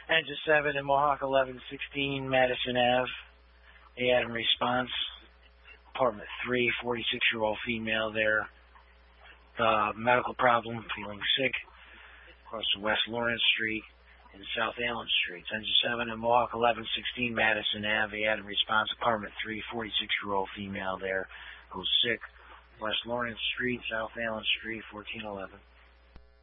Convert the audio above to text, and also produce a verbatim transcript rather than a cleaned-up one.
Engine seven in Mohawk, eleven sixteen Madison Avenue. They had a response. Apartment three, forty-six-year-old female there. Uh, medical problem, feeling sick. Across the West Lawrence Street and South Allen Streets. Engine seven in Mohawk, eleven sixteen Madison Avenue. They had a response. Apartment three, forty-six-year-old female there. Who's sick. West Lawrence Street, South Allen Street, fourteen eleven.